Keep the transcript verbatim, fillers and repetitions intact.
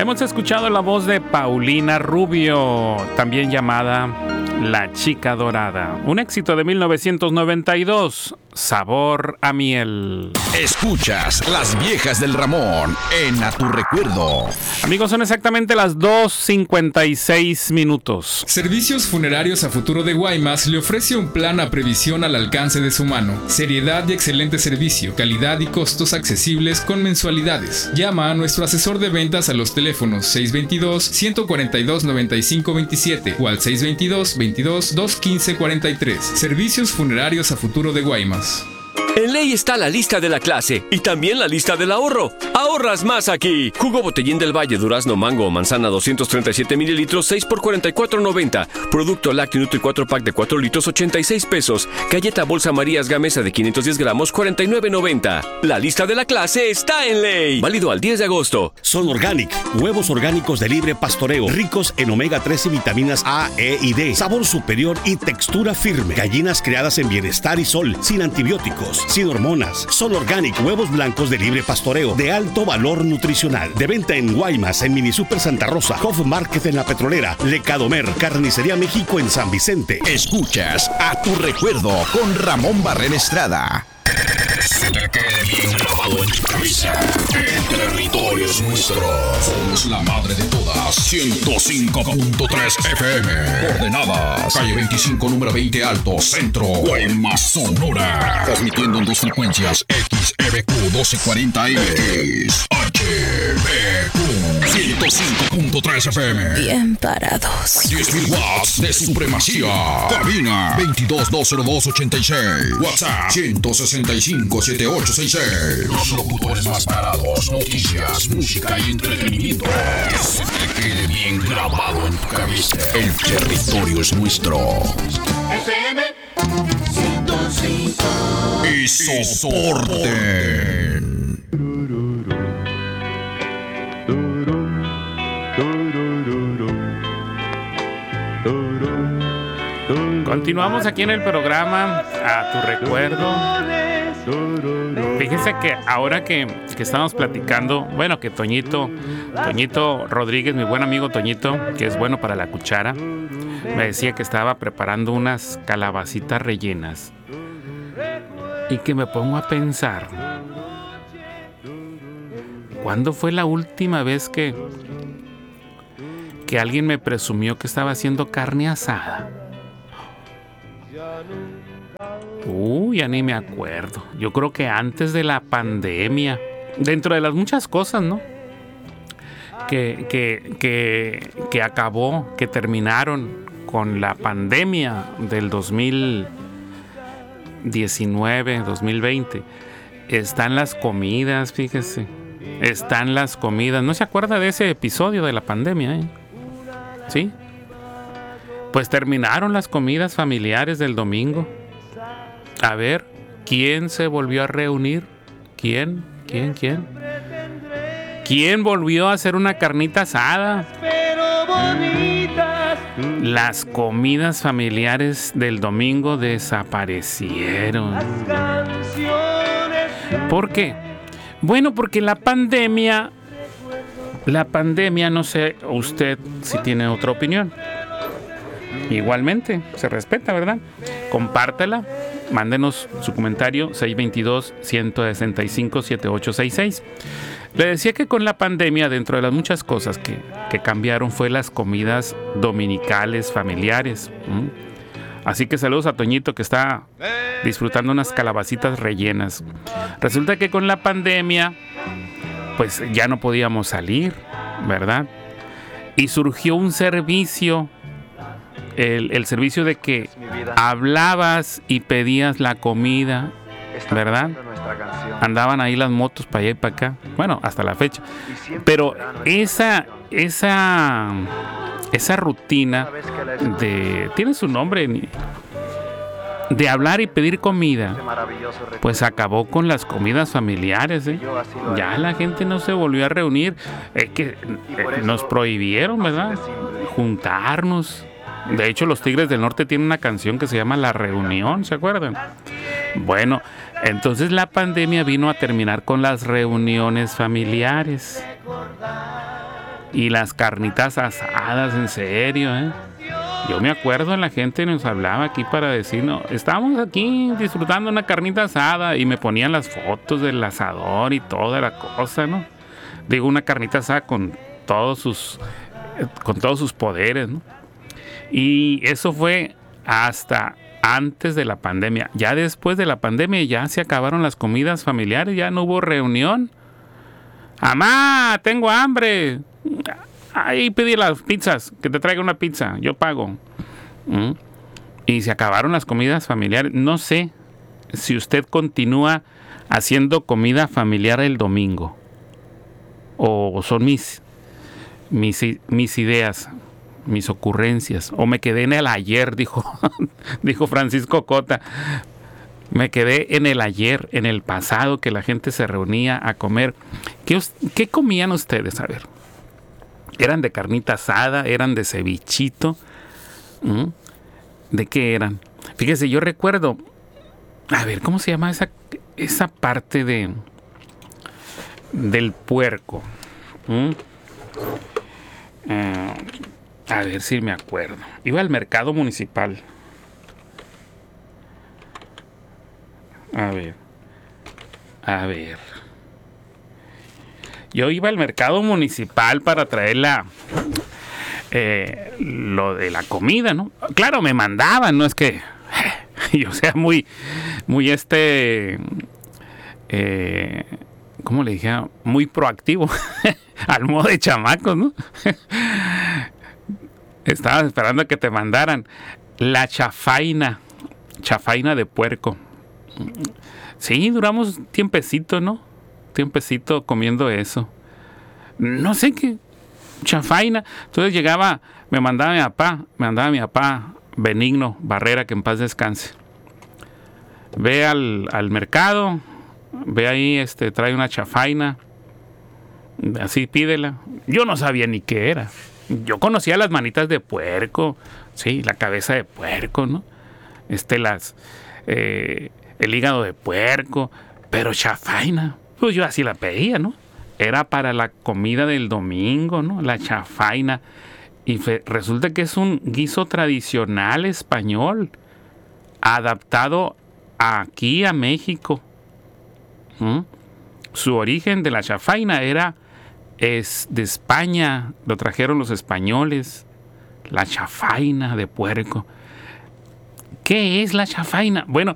Hemos escuchado la voz de Paulina Rubio, también llamada La Chica Dorada. Un éxito de mil novecientos noventa y dos, Sabor a Miel. Escuchas Las Viejas del Ramón en A Tu Recuerdo. Amigos, son exactamente las dos cincuenta y seis minutos. Servicios Funerarios a Futuro de Guaymas le ofrece un plan a previsión al alcance de su mano. Seriedad y excelente servicio, calidad y costos accesibles con mensualidades. Llama a nuestro asesor de ventas a los teléfonos seis dos dos, uno cuatro dos, nueve cinco dos siete o al seis dos dos, veintidós, dos quince cuarenta y tres. Servicios Funerarios a Futuro de Guaymas. En Ley está la lista de la clase y también la lista del ahorro. Ahorras más aquí. Jugo Botellín del Valle, durazno, mango o manzana doscientos treinta y siete mililitros, seis por cuarenta y cuatro noventa. Producto lácteo Nutri cuatro pack de cuatro litros, ochenta y seis pesos. Galleta Bolsa Marías Gamesa de quinientos diez gramos, cuarenta y nueve noventa. La lista de la clase está en Ley. Válido al diez de agosto. Son Organic, huevos orgánicos de libre pastoreo, ricos en omega tres y vitaminas A, E y D. Sabor superior y textura firme. Gallinas criadas en bienestar y sol, sin antibióticos, sin hormonas. Son Organic, huevos blancos de libre pastoreo, de alto valor nutricional. De venta en Guaymas, en Mini Super Santa Rosa, Hof Market en La Petrolera, Lecadomer, Carnicería México en San Vicente. Escuchas A Tu Recuerdo con Ramón Barrera Estrada. Se te quede bien grabado en tu cabeza. El territorio es nuestro. Somos la madre de todas. ciento cinco punto tres F M. Coordenadas: calle veinticinco, número veinte Alto, Centro, Guaymas, Sonora. Transmitiendo en dos frecuencias: X E B Q doce cuarenta M, X H B Q ciento cinco punto tres F M. Bien parados. diez mil watts de supremacía. Cabina veintidós, doscientos dos, ochenta y seis. WhatsApp ciento sesenta y cinco, setenta y ocho sesenta y seis. Los locutores más parados. Noticias, música y entretenimiento. Que se te quede bien grabado en tu cabeza. El territorio es nuestro. F M ciento cinco. Y soporte. Continuamos aquí en el programa A Tu Recuerdo. Fíjense que ahora que, que estamos platicando, bueno, que Toñito, Toñito Rodríguez, mi buen amigo Toñito, que es bueno para la cuchara, me decía que estaba preparando unas calabacitas rellenas. Y que me pongo a pensar, ¿cuándo fue la última vez que, que alguien me presumió que estaba haciendo carne asada? Uy, ya ni me acuerdo. Yo creo que antes de la pandemia, dentro de las muchas cosas, ¿no? Que, que, que, que acabó, que terminaron con la pandemia del dos mil diecinueve, dos mil veinte. Están las comidas, fíjese. Están las comidas. ¿No se acuerda de ese episodio de la pandemia, eh? ¿Sí? Pues terminaron las comidas familiares del domingo. A ver, ¿quién se volvió a reunir? ¿Quién? ¿Quién? ¿Quién? ¿Quién volvió a hacer una carnita asada? Las comidas familiares del domingo desaparecieron. ¿Por qué? Bueno, porque la pandemia, la pandemia, no sé usted si tiene otra opinión. Igualmente, se respeta, ¿verdad? Compártela, mándenos su comentario seis dos dos, uno seis cinco, siete ocho seis seis. Le decía que con la pandemia, dentro de las muchas cosas que, que cambiaron, fue las comidas dominicales familiares. ¿Mm? Así que saludos a Toñito, que está disfrutando unas calabacitas rellenas. Resulta que con la pandemia, pues ya no podíamos salir, ¿verdad? Y surgió un servicio, el, el servicio de que hablabas y pedías la comida, ¿verdad? Andaban ahí las motos para allá y para acá. Bueno, hasta la fecha. Pero esa, esa, esa rutina de, tiene su nombre, de hablar y pedir comida, pues acabó con las comidas familiares, ¿eh? Ya la gente no se volvió a reunir. Es que eh, nos prohibieron, ¿verdad? Juntarnos. De hecho, los Tigres del Norte tienen una canción que se llama La Reunión, ¿se acuerdan? Bueno, entonces la pandemia vino a terminar con las reuniones familiares. Y las carnitas asadas, en serio, ¿eh? Yo me acuerdo, la gente nos hablaba aquí para decir, no, estábamos aquí disfrutando una carnita asada y me ponían las fotos del asador y toda la cosa, ¿no? Digo, una carnita asada con todos sus, con todos sus poderes, ¿no? Y eso fue hasta antes de la pandemia. Ya después de la pandemia ya se acabaron las comidas familiares, ya no hubo reunión. ¡Amá, tengo hambre! Ahí pedí las pizzas, que te traiga una pizza, yo pago. ¿Mm? Y se acabaron las comidas familiares. No sé si usted continúa haciendo comida familiar el domingo. O son mis, mis, mis ideas, mis ocurrencias. O me quedé en el ayer, dijo, dijo Francisco Cota. Me quedé en el ayer, en el pasado, que la gente se reunía a comer. ¿Qué, qué comían ustedes? A ver. ¿Eran de carnita asada? ¿Eran de cevichito? ¿Mm? ¿De qué eran? Fíjese, yo recuerdo... A ver, ¿cómo se llama esa, esa parte de del puerco? ¿Mm? Uh, a ver si me acuerdo. Iba al mercado municipal. A ver. A ver. Yo iba al mercado municipal para traer la, eh, lo de la comida, ¿no? Claro, me mandaban, no es que yo sea muy, muy este, eh, ¿cómo le dije? Muy proactivo, al modo de chamacos, ¿no? Estaba esperando a que te mandaran la chafaina, chafaina de puerco. Sí, duramos tiempecito, ¿no? Tiempecito comiendo eso. No sé qué. Chafaina. Entonces llegaba, me mandaba mi papá, me mandaba mi papá Benigno Barrera, que en paz descanse. Ve al, al mercado, ve ahí, este, trae una chafaina. Así pídela. Yo no sabía ni qué era. Yo conocía las manitas de puerco, sí, la cabeza de puerco, ¿no? Este, las, eh, el hígado de puerco, pero chafaina. Pues yo así la pedía, ¿no? Era para la comida del domingo, ¿no? La chafaina. Y fe, resulta que es un guiso tradicional español, adaptado aquí a México. ¿Mm? Su origen de la chafaina era es de España, lo trajeron los españoles. La chafaina de puerco. ¿Qué es la chafaina? Bueno,